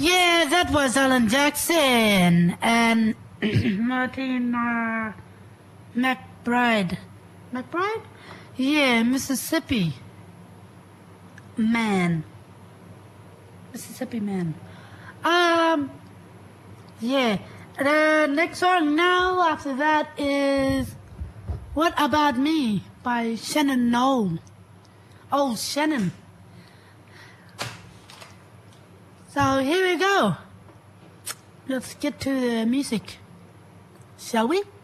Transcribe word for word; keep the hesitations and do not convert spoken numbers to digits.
Yeah, that was Alan Jackson and Martin uh, McBride. McBride? Yeah, Mississippi Man. Mississippi Man. Um, yeah. The next song now after that is What About Me by Shannon Noll. Oh, Shannon. So here we go. Let's get to the music, shall we?